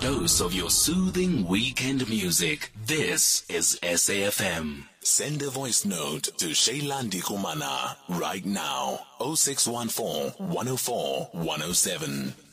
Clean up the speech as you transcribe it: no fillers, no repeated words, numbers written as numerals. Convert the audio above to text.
dose of your soothing weekend music. This is SAFM. Send a voice note to Shailandi Kumana right now. 0614 104 107.